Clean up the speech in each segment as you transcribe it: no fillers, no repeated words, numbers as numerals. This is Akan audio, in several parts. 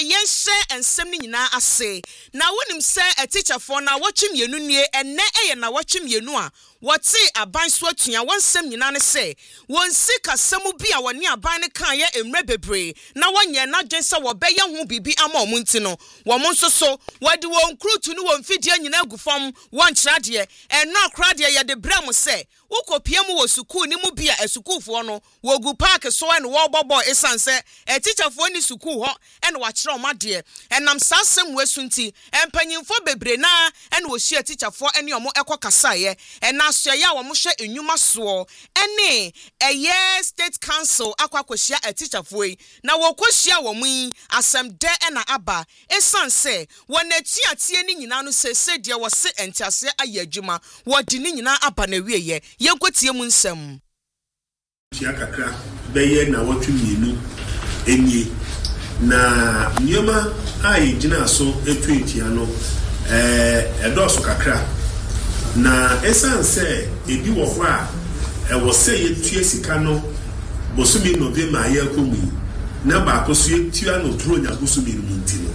yense ensem ni nyina ase na wonim se a teacher for na watchim yenu nie enne eye na watchim yenu a wote aban so atua wonsem nyina ne se wonsi kasemu bi a woni aban ne kan ye emre bebre na wonye na dwense wo beye ho bibi ama omunti no wo mo nso so wadi won krutu no won fidie nyina agufom won kyerade eno akrade ye de brem se ukopie mu wo sukuu ni mu bia esukufo no wo gu park so en wo bobo esanse e teacher fo ni sukuu ho en wa kyerɛ o made enam sasem wesunti empanyimfo bebre na en wo hia teacher fo ene omo ekokasa en aso ya wo mo hwe enwuma so ene eye state council akwakohia a teacher fo yi na wo kohia wo mu asem de na aba esanse won atiatie ni nyina no sese de wo se entiase aye adwuma wo di ni nyina aba na wieye yenkotie mu nsem tia kakra beye na wotwe mienu enye na nyoma ai gina so etu etia no edoso kakra na esanse ebi wo ho a wo se yetua sika no bosumi November ayakomu na ba akoso yetua no duro nya bosumi no ntino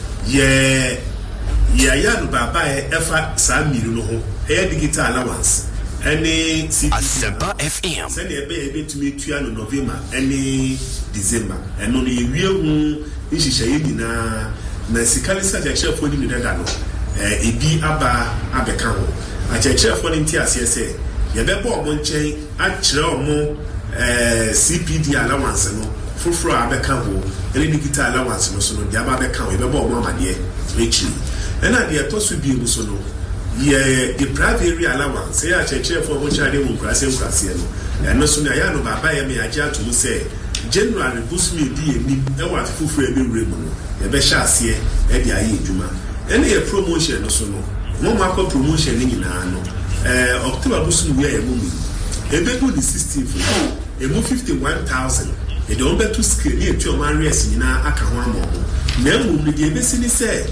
ya no baba efa saa miru no ho digital allowance any Asempa FM send ebe to me tua no November any December and no yewie hu nhihye nyina na sikali sa chef for ni dada no ebi aba abeka ho a chef for nti asese ye bebo omo nchen a kire omo CPD allowance no fufuro abeka ho any digital allowance no so no dia aba abeka ho ye bebo omo amade echi na dia to so bi mu so no the private area allowance ya chef for which ade mu krase no no so na ya no baba ya me agya to mu say general busumi di enim e wa fufuro ebe wure mu no ye be sha ase e di aye edwuma ene ye promotion no so no mo ma ko promotion ni nyina no October busumi we ya mu ebe do the 16th e mu 51,000 e de on be to scale ye tu o man res nyina aka ho amo na mu ni de be sini say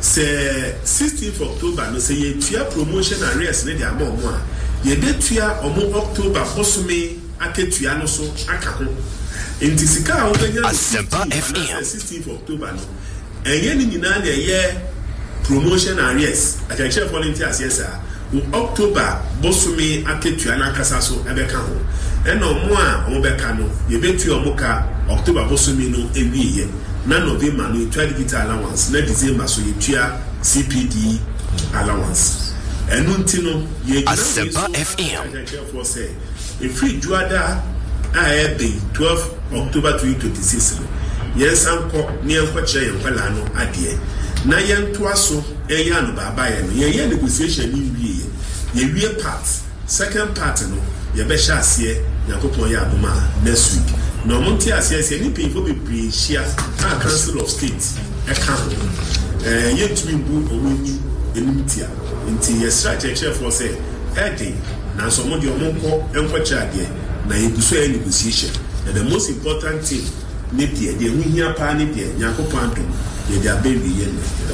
16th October no say ye tua promotion arrears ne de amom a ye de tua omo October bosome aketua no so aka ho entisika a obenya Asempa FM 16th October no enye ni nyina na ye promotion arrears akache volunteers yes October bosome aketua na kasa so ebeka ho ena omo a omo beka no ye betua omo ka October bosome no ewiye na November no tua digital allowance na December so yetua CPD allowance enu ntino ye Asempa FM for say if free juada aebe 12 October 2026 yes anko ni enko kire ye kwala no ade na ye ntoa so eya no baba ye no ye negotiation ni wie part second part no ye be sha ase yakopon ya adoma next week no monti ase ni pay for be pressure council of state e kan ye tumi bu owoni enimtia nti ye strategy for say ede na so mo de omonko enko chade na ye guso e negotiation and the most important thing ne de huhia pa ne de yakopon adom ye de abewi ye no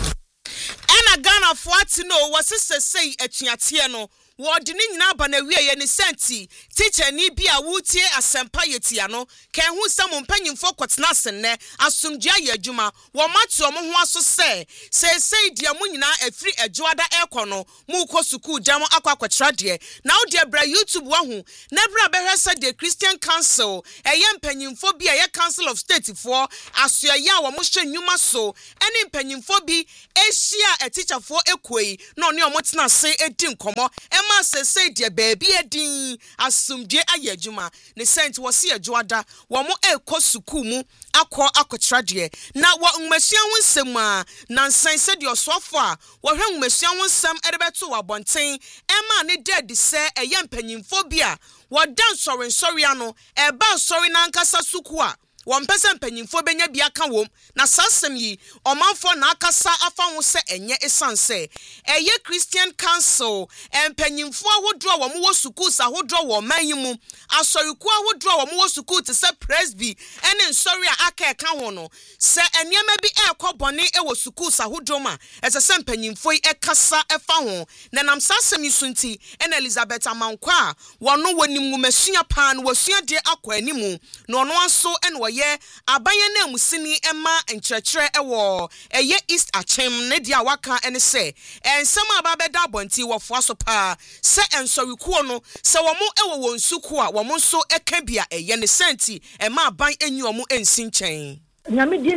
ena Ghana fo atino wasese sei atuatie no wodi ni nyina ba na wieye ni senti teacher ni bia wutie asempa yetia no kan hu sam mpanyimfo kwotena senne asomdua ye adwuma wo mato mo ho aso sei dia mu nyina afiri adwoada ekono mu ko sukuu jamo akwakwatra de na wo de bra YouTube wa hu na bra behwese de Christian Council eye mpanyimfo bia ye Council of State for asoya wo mo hwe nnwuma so ene mpanyimfo bi ehia teacher for ekoi na oni omotena se edi nkomo ma say de baby edin asumdwe ayadwuma ne sent wo se adwoada wo mo ekɔ mu akɔtra de na wo nwmasua ho nsɛm a na nsan se de osofo a wo hwɛ nwmasua ho nsɛm erebeto wo abonten ma ne dead sɛ ɛyɛ mpanyimfo bi a wo dan sorry ano eba sorry na nkasa suku a won pese mpanyimfo benya bia ka wom na sasem yi omanfo na akasa afa ho se enye esanse eye Christian Council mpanyimfo ahodro wo mo wo schools ahodro wo manyimu asoriku ahodro wo mo wo school te se presby ene nsori a aka ka ho no se eniema bi ekobone e wo schools ahodro ma ese se mpanyimfo yi ekasa efa ho na nam sasem yi sunti ene Elizabeth Amankwa wono wonim ngumasua pa no wasua de akwa animu no ono aso ene ɔyɛ abayan na musini ɛma nkyerɛkyerɛ ɛwɔ ɛyɛ East Achem ne dia waka ɛne sɛ ensɛm aba bɛda abɔnti wɔfoa so pa sɛ ensɔrekuo no sɛ wɔn ɛwɔ wɔn suku a wɔn nso ɛka bia ɛyɛ ne senti ɛma aban enyi wɔn ensi nkyɛn. We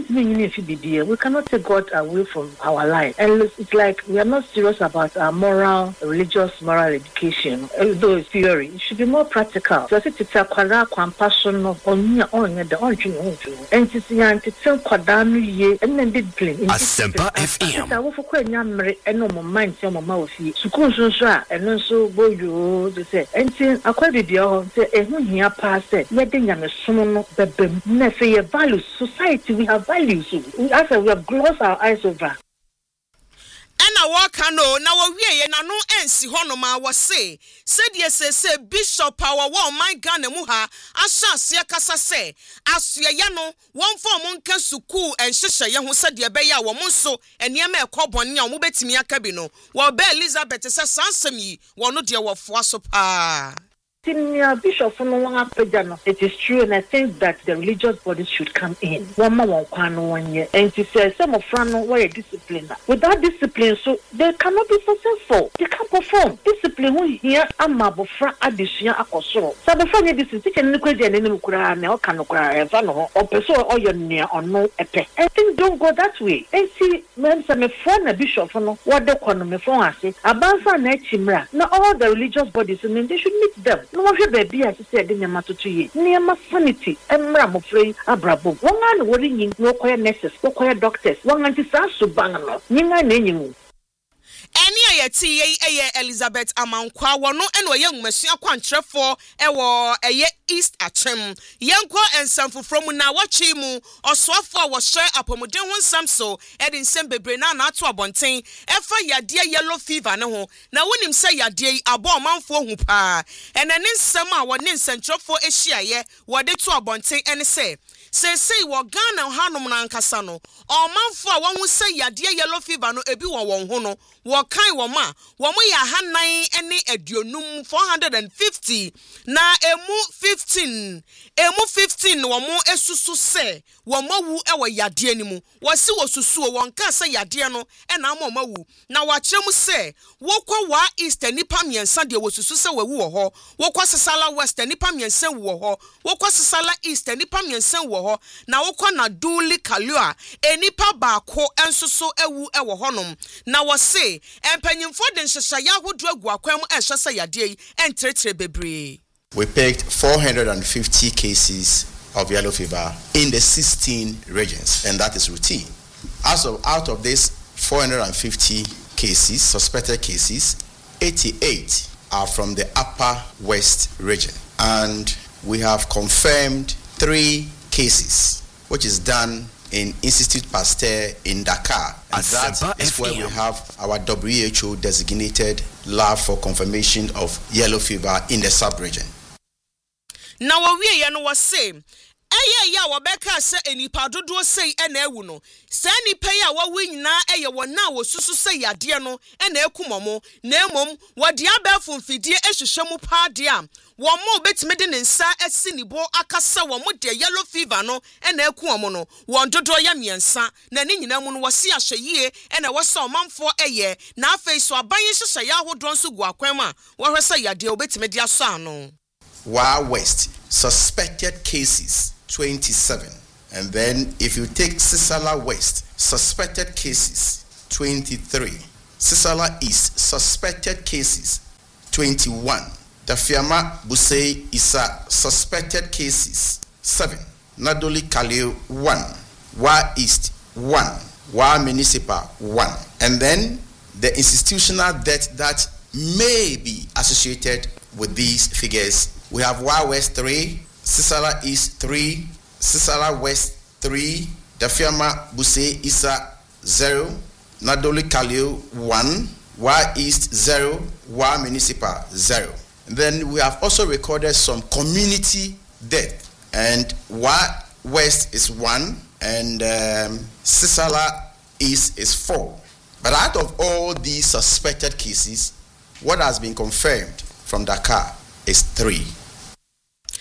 cannot take God away from our life. And it's like we are not serious about our religious moral education. Although it's theory, it should be more practical. So it's a compassion of the origin. And it's a quadanu ye and then did play. Asempa FM. I will for and no mind some of my feet. Sukunshra and also boyo to say. And since I called it your say, and when he passed it, letting them a son of the nefe values society. We have values. We have glossed our eyes over. Ena waka no na wowie ye na no ensi hono ma wo se die se bishop power wo man Ghana mu ha ahyase kasa se asoye no won form nka suku enhyehye ye ho se de be ya wo nso enema ekobone a wo betimi aka bi no wo be Elizabeth se sansem yi wo no de wo foa so pa. Bishop, it is true, and I think that the religious bodies should come in. One year, and to say some of them were disciplined. Without discipline, so they cannot be successful. They can't perform. Discipline here, I'm a bofra addition akoso. So before you this is teaching the Christian in the Quran or Kanokra, or person or your near or no epe. I think don't go that way. And see, men some a bishop, what the economy for us, Abansa Nechimra. Now all the religious bodies, I mean, they should meet them. No one baby as said in Yamatuchi, near my sanity, and Ramofrey, Abrabo. One man worrying no choir nurses, no choir doctors, one anti Subangano, Ninga Nenu. Eni ayeti ye Elizabeth Amankwa wono eno ye nwasua kwantrefo ewo eye East Achem yenkwa ensamfo from na wachi mu osoafo a wo hye apomuden ho nsam so edi nsem bebre na na ato abonten efa yade yellow fever ne ho na wonim se yade abo manfo hu pa enene nsam a wo ne nsantrefo ehia ye wo de to abonten ene se sei wo Ghana hanom na nkasa no omanfo a won hu se yade yellow fever no ebi won ho no wo kan wo ma wo mo ya hanan ene aduonum 450 na emu 15 wo mo esusu se wo mawu ewo yade animu wo se wo susu wo nka se yade no e na mo mawu na wa kyerem se wo kwa wa East nipa miensa de wo susu se wawu wo ho wo kwa Sisala West nipa miensa wo ho wo kwa Sisala East nipa miensa wo ho na wo kwa na Duli Kalua enipa baako ensusu ewu ewo honom na wo se empanyimfo de nhyehyɛ yahodo agu akwam ehye se yade yi entretre bebre. We picked 450 cases of yellow fever in the 16 regions, and that is routine. Out of these 450 cases, suspected cases, 88 are from the Upper West region. And we have confirmed 3 cases, which is done in Institut Pasteur in Dakar. And that is where we have our WHO designated lab for confirmation of yellow fever in the sub-region. Now we are no say ya wabeka se enipa dodo sei ena ewu no se nipa ya wa nyina eye wona wo susu se yade no ena ekumomo na emom wode abefo mfidie ehwehwemu paade a wo mo betime de nsa asi nibo akasa wo mo de yellow fever no ena ekuomo no won dodo ya miensa na ne nyina mu no wose ahweyie ena wose omanfo eye na afei so aban hyehyɛ ya hodo nso gu akwam a wo hwese yade obetime de aso ano. Wa West suspected cases 27, and then if you take Sisala West, suspected cases 23, Sisala East, suspected cases 21, Dafiama Busei Isa, suspected cases 7, Nadoli Kaleo 1, Wa East 1, Wa Municipal 1, and then the institutional death that may be associated with these figures. We have Wa West 3, Sisala East 3, Sisala West 3, Dafiama Busei Isa 0, Nadoli Kaleo 1, Wa East 0, Wa Municipal 0. And then we have also recorded some community death, and Wa West is 1, and Sisala East is 4. But out of all these suspected cases, what has been confirmed from Dakar is 3.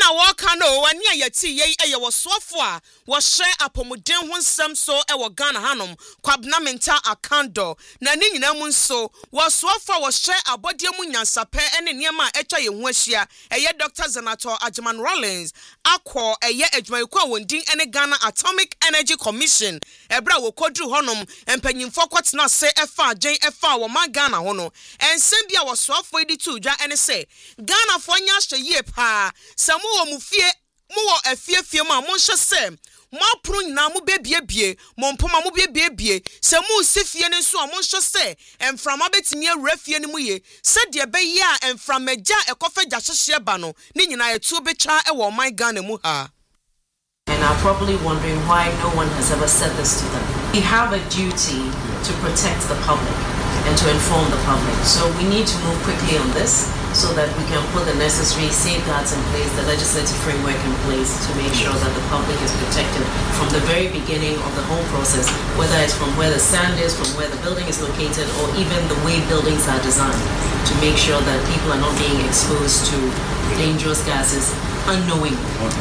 Ena waka no wani ayati ye eye wosoafo a wo hye apomuden ho nsem so e wo Ghana hanom kwabna menta akando na ni nyina mu nso wosoafo a wo hye abodie mu nyansape ene niema etwa ye ho ahia eye Dr. Senator Agyman Rawlings akọ eye adwumayeko a wondin ene Ghana Atomic Energy Commission ebra wo kodru honom empanyimfo kwatena se efa agyen efa wo ma Ghana ho no ensem bia wosoafo edi tu dwa ene se Ghana fo nya hye ye pa samu wo mufie mu wo afiefie mu a mo hye se mo apro nyina mo bebiebie mo mpoma mo bebiebie se mu sifie ne so a mo hye se emframa betimi awurafie ne mu ye se de be ye a emframaja ekofa gya hyehye ba no ne nyina etu betwa e wo man Ghana mu ha. And are probably wondering why no one has ever said this to them. We have a duty to protect the public and to inform the public. So we need to move quickly on this so that we can put the necessary safeguards in place, the legislative framework in place to make sure that the public is protected from the very beginning of the whole process, whether it's from where the sand is, from where the building is located, or even the way buildings are designed, to make sure that people are not being exposed to dangerous gases unknowingly.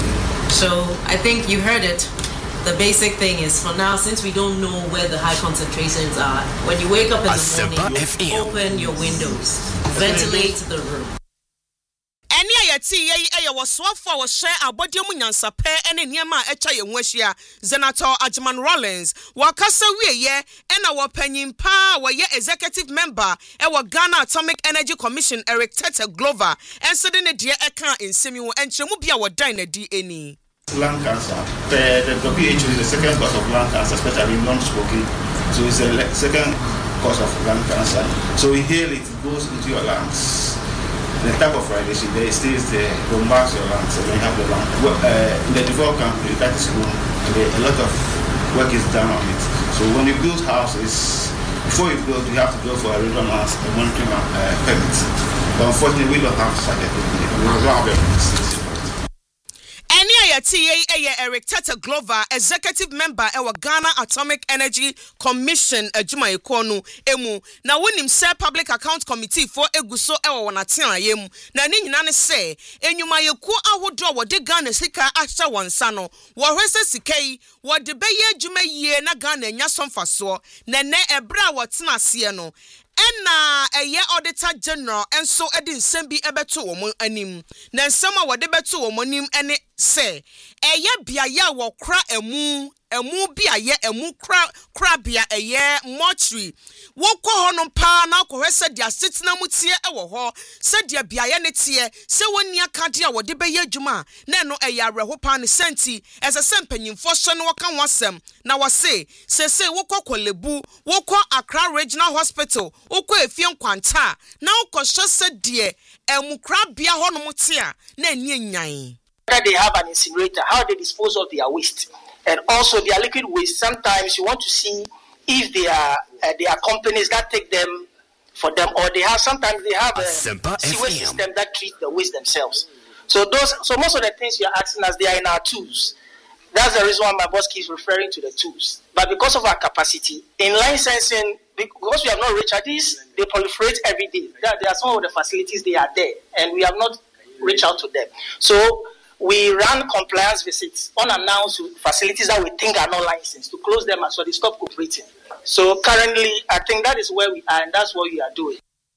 So I think you heard it. The basic thing is, for now, since we don't know where the high concentrations are, when you wake up in the morning, you open your windows, ventilate the room. Any ayati ye wosoafo wo hye abodie mu nyansape ene niema etwa ye ho ahia Senator Agyman Rawlings wakasa wieye ena wo panyimpa wo ye executive member e wo Ghana Atomic Energy Commission Eric Tete Glover ensede ne de eka ensemi wo entremu bia wo dan na di eni. Lung cancer. The WHO is the second cause of lung cancer, especially non-smoking. So it's the second cause of lung cancer. So inhale it goes into your lungs. The type of radiation there stays there, bombards your lungs, and then you have the lung. In the developed country, that is cool. A lot of work is done on it. So when you build houses, before you build, you have to go for a redundant monitoring permit. But unfortunately, we don't have such a thing. We don't have it. Eric Tete Glover, executive member ewa Ghana Atomic Energy Commission adwumayeko no emu na wonim se public account committee for eguso ewa wonatena yem na ne nyina ne se enyumayeko ahodo wode Ghana sika ahya wonsa no wo hwese sikai wode beye adwumaye na Ghana nya somfaso na ne ebra wotena ase no ena eye auditor general enso edi nsem bi ebeto wo mo anim na nsem a wode beto wo mo anim ene se eye biaya wo kra emu biaye emu kra bia eye mortuary wo kɔ hɔ no pa na kɔ hwese dia setena mutie ewo hɔ se dia biaye ne tie se woni akade a wode beye adwuma na no eye areho pa ne senti ese sempanyimfo hye no waka wasem na wose se wo kɔ Kolebu wo kɔ Accra Regional Hospital wo kɔ Efie Nkwanta na wo kɔ hye se die emu kra bia hɔ no mutie na enie nyan. They have an incinerator, how they dispose of their waste, and also their liquid waste. Sometimes you want to see if there are companies that take them for them, or sometimes they have a sewage system that treats the waste themselves. So most of the things you are asking us, they are in our tools. That's the reason why my boss keeps referring to the tools. But because of our capacity in licensing, because we have not reached this, they proliferate every day. There are some of the facilities, they are there, and we have not reached out to them. So we run compliance visits unannounced to facilities that we think are not licensed to close them so they stop cooperating. So currently, I think that is where we are, and that's what we are doing.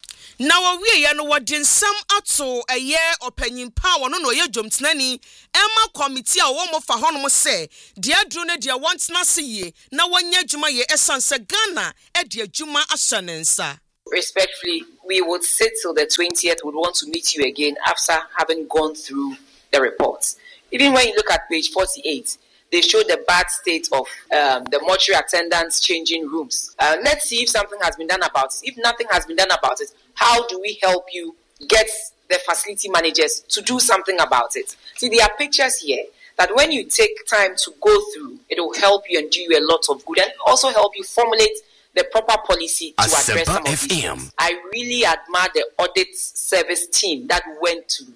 Now we ya no wodi nsam ato eye opanyimpa wono no ye dwomtenani ema committee a wo mo fa hono mo se de adru ne de wantena se ye na wanya adwuma ye esanse Ghana e de adwuma ahyanensa. Respectfully, we would sit till the 20th. Would want to meet you again after having gone through the reports. Even when you look at page 48, they show the bad state of the mortuary attendants changing rooms. Let's see if something has been done about it. If nothing has been done about it, how do we help you get the facility managers to do something about it? See, there are pictures here that when you take time to go through, it will help you and do you a lot of good and also help you formulate the proper policy to address some of these things. I really admire the audit service team that went to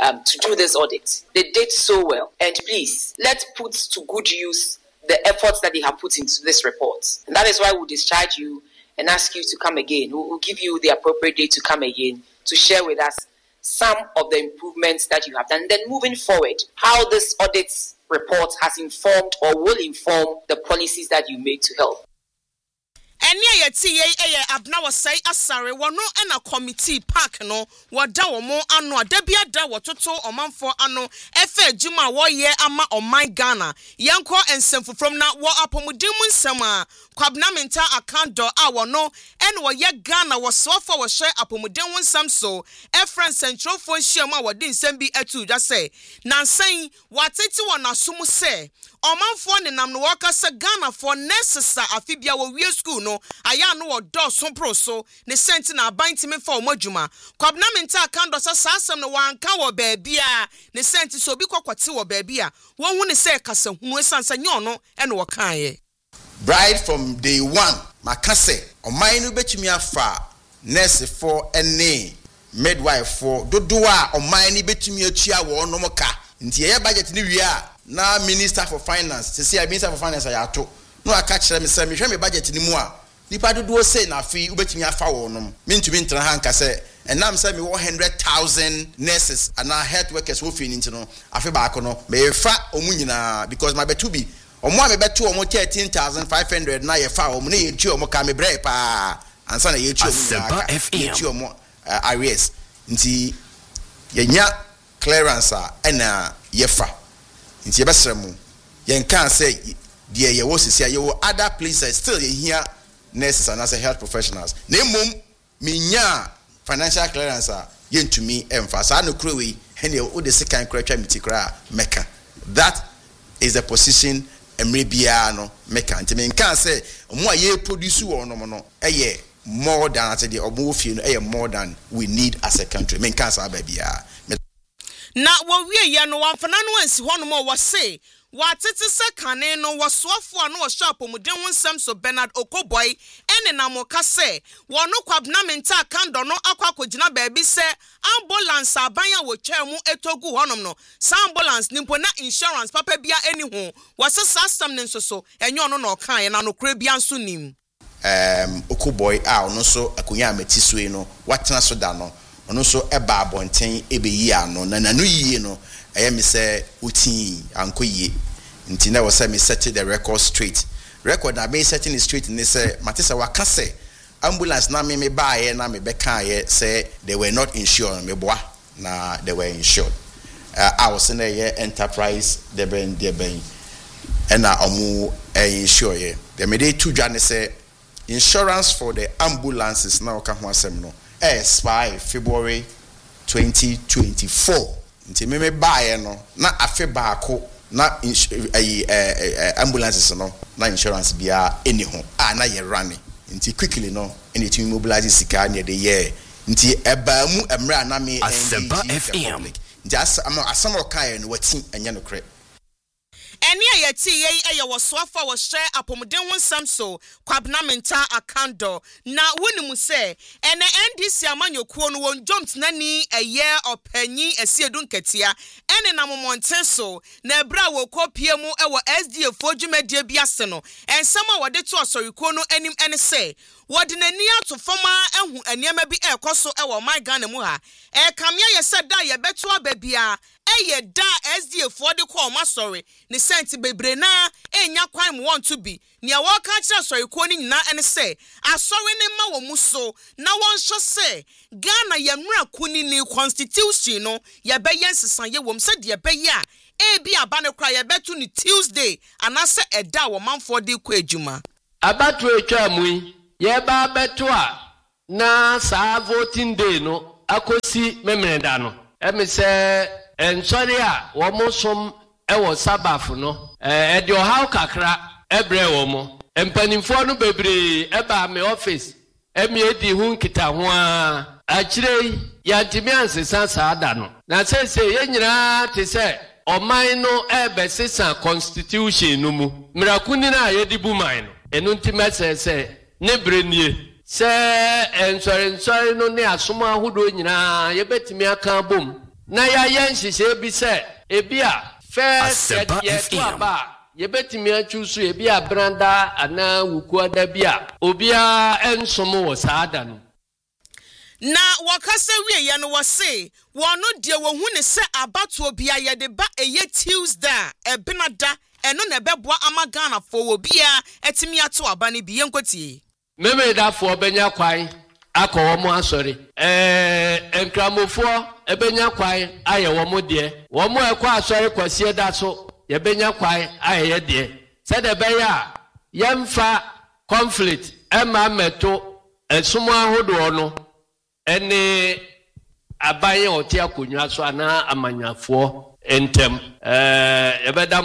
do this audit. They did so well. And please, let's put to good use the efforts that they have put into this report. And that is why we'll discharge you and ask you to come again. We'll give you the appropriate day to come again to share with us some of the improvements that you have done. And then moving forward, how this audit report has informed or will inform the policies that you make to help. Enya yeti ye abna wasai asare wono ena committee park no wada womo ano adabia da wototo omanfo ano efe adwuma wo ye ama oman Ghana yanko ensemfu from na wo apomudin mu nsem a kwabna menta account do a wono ene wo ye Ghana wo sofo wo hye apomudin wo nsem so efren central fo hyiam a wodi nsem bi atu dwa se nansan wateti wona asum se omanfo ne nam no woka se Ghana for necessary afibia wo wie school no aya no do so so ne senti na abantimi fa omadwuma kwabna menta account do sasasem no wanka wo baabia ne senti so bi kokote wo baabia won hu ne se kasa hunu esansa nye ono ene wo kan ye bride from day one makase oman no betumi afa nurse for ene midwife for dodoa oman ni betumi atua wo no moka nti ye budget ni wi a na minister for finance se say minister for finance ayato no aka kire me say me hwe me budget ni mu a nipa dodo say na afi ubetumi afa wo no mentumi ntra hanka say enam say me 100,000 nurses and health workers wo fi ni ntino afi ba ko no me fa omu nyina because my betu bi omo a me betu omo 13,500 na ye fa omo na ye tu omo ka me bre pa ansa na ye tu omo areas nti ye nya clearance na ye fa nti ye besremu ye kan say de ye wo sisia ye wo other places still ye here nurses and as health professionals na mum minya financial clearance ye ntumi emphasize no krowe ene o de sekan kratwa mitikra meka that is the position emrebia no meka nti me kan say omo a ye produce wo no no eye more than at the omo fie no eye more than we need as a country me kan say babia na wo wie ye no wamfana no ansi ho no mo wo se watete se kane no wo soafo ano wo shop muden ho nsem so Bernard Okoboy ene na mo ka se wo no kwabna menta kando no akwakogina baabi se ambulance abanya wo twa mu etogu honom no sa ambulance nimpo na insurance papa bia eni ho wo se system ne nsoso enyo no na okan na no kra bia nso nim Okoboy a ono so akonya ametisue no watena so da no ono so eba abonten ebeyi ano na nanu yie no me say uti ankoyie nti na wo say me set the record straight record na me setting it straight ni say matisa waka say ambulance na me baaye na me beka ye say they were not insured me boa na they were insured I was in a enterprise de ben and na omu insure ye the me dey two jane say insurance for the ambulances na oka ho asem no expire February 2024 nti me baaye no na afe baako na ambulances no na insurance bia eni ho na ye run nti quickly no eni to mobilize sika na de ye nti eba mu emra na me Asempa FM just asam okai no wati anya no kre eni ayeti ye wo soafa wo hye apomuden ho nsam so kwabna menta akando na wonimu se ene NDC amanyokuo no won jomt nani eye opanyi asiedu nkatia ene na momonten so na ebra wo kopie mu ewo SDF odwumadie biase no ensam a wode to osorikuo no anim ene se wode nani ato foma ehu eniema bi ekoso ewo my Ghana mu ha kamia ye se da ye beto ababia eye da SDF de ko ma sorry ni senti bebre na enya kwan mu want to be nia wo ka kire sorry ko ni nyina ene se asori ne ma wo mu so na won hye se Ghana ye mra kuni ni constitution no ye be yensesan ye wom se de be ya bi aba ne kra ye beto ni Tuesday anase eda wo manfo de ko adwuma abatu etwa mu ye ba beto a na sa voting day no akosi memreda no emi se ensori a wo mosom ewo sabafu no de ohaw kakra ebre wo mo empanimfo no bebre eba me office emi edi hu nkita ho a kire ya ntimi ansesa saada no na sese ye nyina te se oman no ebesesa constitution no mu mirakuni na ye di buman no enu ntime se ne brenie se ensori no ne asoma ahodo nyina ye betimi aka bom na ya yen hihye bi se ebia first ye to aba ye betimi achusu ebia branda ana wuku ada bia obia ensomo wo saada no Na wakasa wie ya no wase wono de wo hu ne se abato bia ye de ba eye Tuesday ebenada eno na beboa amagana fo wo bia etimi ato aba ne bi yenkotie meme da fo benya kwan akọ wo asori enkramofo ebenya kwan aye wo mo de wo mo ekọ asori kwasie da so ye benya kwan aye ye de se de be ya yemfa conflict ema meto esumo ahodo no ene abaye oti akonwa so ana amanyafo entem ebeda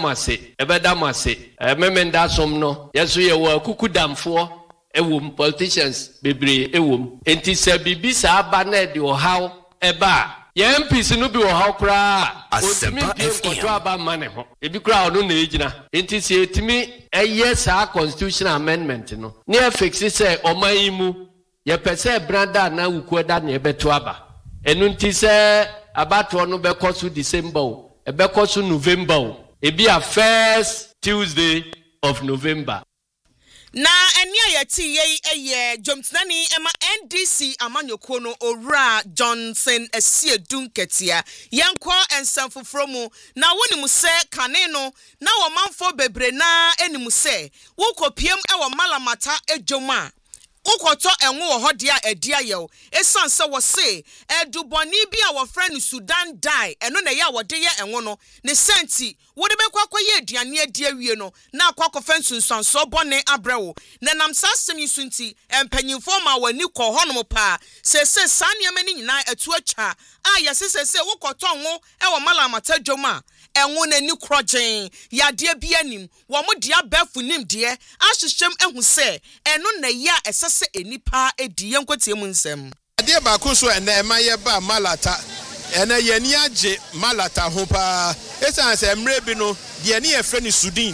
mase memenda som no yeso ye wo akukudamfo ewom politicians bebre ewom enti se bibi sa aba na de ohaw eba ye MPs no bi ohaw kra otimi ko aba mane ho ebi kra ono na ejina enti se etimi eye sa constitutional amendment no ne afix se omayimu ye pese branda na wukweda na ebeto aba enu nti se abato no bekoso December ebekoso November ebi a first Tuesday of November. Na eni ayati ye jomtnani ema NDC amanyoko no Owura Johnson esie dunketia yenko ensanfofro mu na woni mu se kane no na wo manfo bebre na eni mu se wo kopiem e wo malamata ejoma ukoto enwo wo hode a edia yew esanse wo se eduboni bi a wo friend Sudan die eno na ya wode ye enwo no ne senti wo de bekwa ye aduane adia wie no na akwakofa nsunsanso bone abrewo na nam sasem yisunti empanyimfo ma wani kɔ honom pa se sane amani nyina atu atwa a yesese wo koto nwo e wo malamata dwoma enwo na ni krogen yade bia nim wo mo dia bafu nim de ahyehyem ehu se eno na ya esese enipa edi yenkotie mu nsem ade ba ko so ena ema ye ba malata ena ye ni age malata ho pa esan se mre bi no de ni ye fre ni Sudan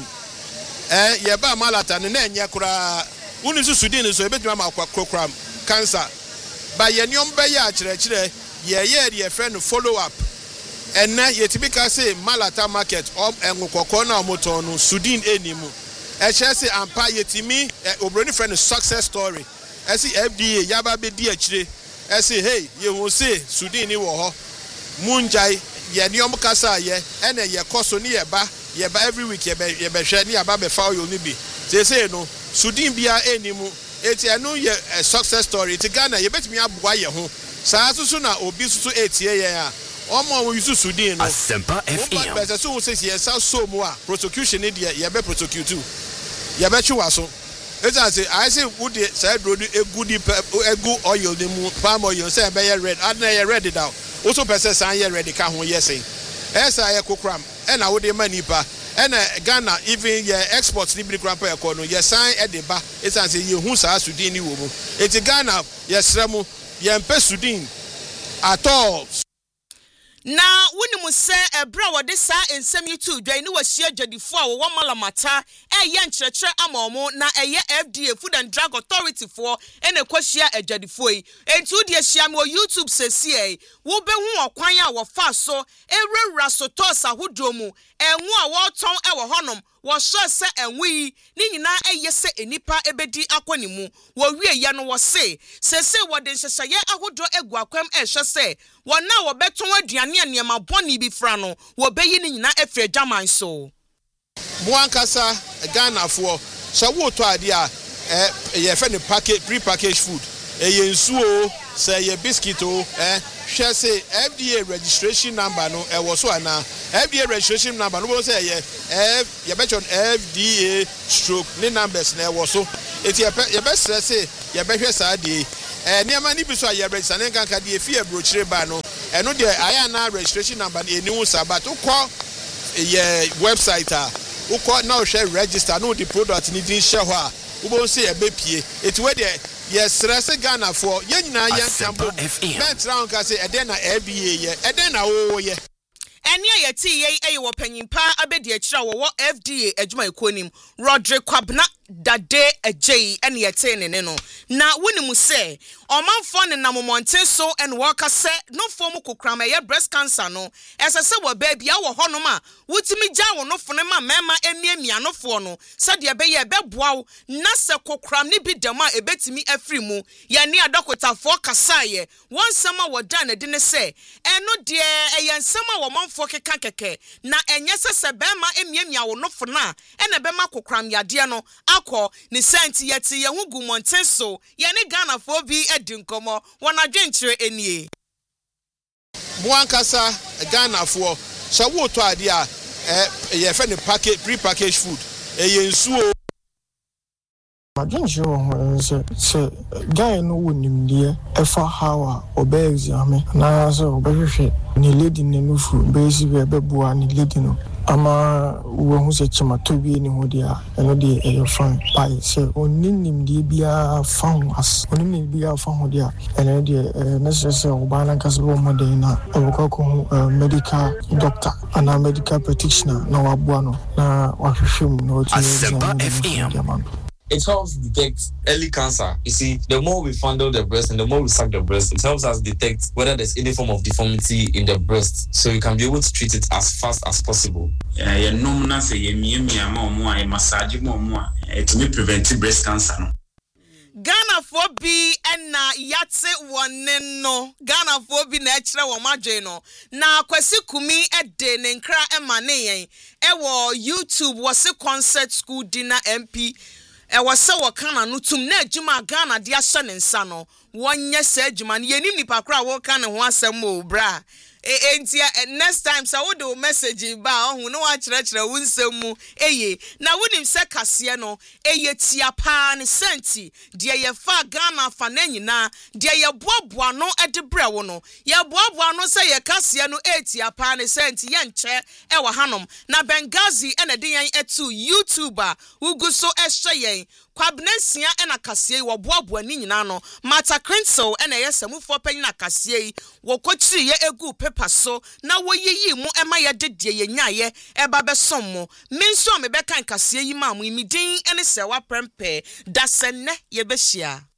ye ba malata no na enye kura uni su Sudan so ebetuma ma kwakram cancer ba ye ni ombe ya kire ye fre no follow up ena ye tibika say malata market enwokoko na omoton no Sudan enimu se ampa yetimi obroni friend success story esi FDA yaba be di akire esi hey ye hu say Sudan ni wo ho munjai ye ni omkasa ye ena ye koso ni ye ba every week ye be hwe ni aba be fa yo ni bi say no Sudan bia enimu eti enu ye success story ti Ghana ye betimi aboa ye ho saa susu na obi susu etie ye a omo wo yusu Sudan no Asempa FM but so say yes so mo a prosecution ni de ye be prosecute ye be twa so say I say would say do egu oil de mu palm oil say be ye red adna ye red it out also person say ye red ka ho yes esa ye kokram e na wo de manipa e na Ghana even ye exports ni bi krampa e ko no ye sign e de ba say ye hu sa Sudan ni wo mu eti Ghana ye sremu ye mpe Sudan at all. Na wuni mu se ebra wode sa ensem yitu dwan ni wahia dwadifo a wo malamata eye nkyerɛkyerɛ amaomo na eye FDA Food and Drug Authority for ene kwahia adwadifo yi entu de ahia me YouTube sesie wo behu okwan a wo fa so ewura so tos ahodo mu enwo a wo ton e wo honom wo so se enwo yi ni nyina eye se enipa ebedi akoni mu wo wie ya no wo se wo de nhyehyeye ahodo egu akwam ehwe se wona wo beton aduane aniema boni bi fra no wo beyi ni nyina efre German so Buankasa Ghana for so wo to ade a ye fe ne package pre-packaged food ye nsuo say ye biscuit o hwe say FDA registration number no wo so ana FDA registration number no say ye bet on FDA stroke ni numbers na wo so eti ye be stress ye be hwe sa de niama ni bi so ye register ne kan ka de fi ebrochire ba no eno de aya na registration number eni wu sabat ukọ ye website a ukọ na o share register no the product ni din share ho a ubo say e be pie eti we de ye stress Ghana for ye nyina ye ntambo bet round ka say eden na FBA ye eden na wo ye eni ayeti ye wo panyimpa abedi akira wo FDA adwuma ekonim Rodrick Kwabna dade agye ene yete ne no na wonimu se omanfo ne namomonten so ene woka se no fom kokram eye breast cancer no esese wo baby a wo honom a wutimi gya wo no fone ma mema emiamia no fo no se de be ye beboaw na se kokram ne bi dem a ebetimi afri mu ye ne adokotafo kasaye wonsema wo dan ne de ne se eno de eye nsema wo manfo keka keke na enye se bema emiamia wo no fo na ene bema kokram yade no akọ ni senti yeti ye hu gumonten so ye ne Ghana fo bi edi nkomo wona dwenkyere enie Mwankasa Ghana fo sha wo to ade a ye fe ne package pre-packaged food ye nsuo Madwenkyere ho se guy no wonimdie efa hawa obe exam na so obehwehwe ni lady ne nufu bezi be beboa ni lady no ama wo hu se chimato bi ni ho dia eno de e fan pai se onim de bia fan as onim bia fan ho dia eno de necessary obana kasbo modern na oboko medical doctor ana medical practitioner na waboa no na wahwehwem no Asempa FM. It helps detect early cancer. You see, the more we fondle the breast and the more we suck the breast, it helps us detect whether there's any form of deformity in the breast, so you can be able to treat it as fast as possible. To prevent breast cancer. Ghana for bi na yate wone no Ghana for bi na ekire wo madwe no na Kwasi Kumi ede ne nkra ema ne yen ewo YouTube wose concert school dinner MP wose wo kana no tum na adwuma Ghana de ahye ne nsa no wonye sa adwuma ne yenim nipa kra wo kana ho asem o bra next time sa wo do message ba ohu no wa kire wo nsem mu na wonim se kase no tia pa ne senti de ye fa Ghana fa na nyina de ye boaboa no ede bre wo no ye boaboa no se ye kase no tia pa ne senti ye nche wa hanom na Benghazi ena de yen etu YouTuber uguso ehye yen kwabnesia ena kase wo boaboa ni nyina no Mata Crensel ena ye samufo panyin akase wo kochiri ye egu paso na woyiyi mu ema ye dedie ye nyaye eba besom mu menso me beka nkase yi ma mu imidin ene se wa prempe da senne ye behia